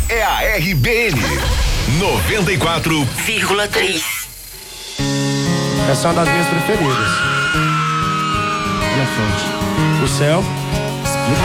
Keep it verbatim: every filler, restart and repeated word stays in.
é a R B N noventa e quatro vírgula três. Essa é uma das minhas preferidas. Elefante. O céu